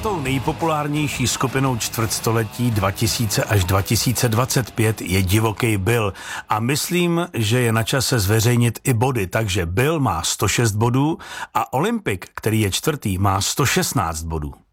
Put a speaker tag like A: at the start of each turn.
A: Pátou nejpopulárnější skupinou čtvrtstoletí 2000 až 2025 je Divoký Bill a myslím, že je na čase zveřejnit i body, takže Bill má 106 bodů a Olympik, který je čtvrtý, má 116 bodů.